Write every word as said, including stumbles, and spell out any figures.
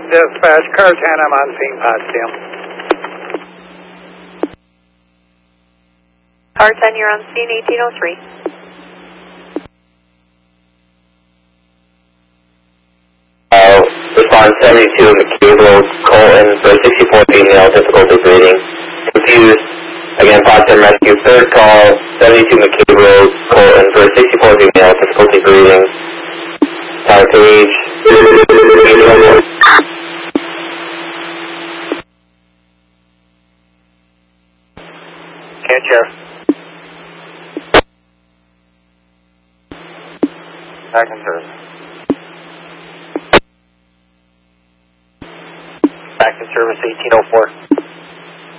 dispatch, car ten, I'm on scene, Potsdam. Car ten, you're on scene, eighteen oh three. Uh, respond seventy-two McCabe Road, Colton, for sixty-four female, difficulty breathing. Confused. Again, Potsdam Rescue, third call, seventy-two McCabe Road, Colton, for sixty-four female, difficulty breathing. Tower page. Can't share. Back in service. Back in service, eighteen oh four.